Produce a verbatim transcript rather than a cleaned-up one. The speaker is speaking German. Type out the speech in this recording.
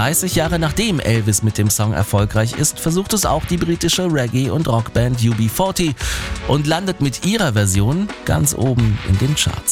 dreißig Jahre nachdem Elvis mit dem Song erfolgreich ist, versucht es auch die britische Reggae- und Rockband U B vierzig und landet mit ihrer Version ganz oben in den Charts.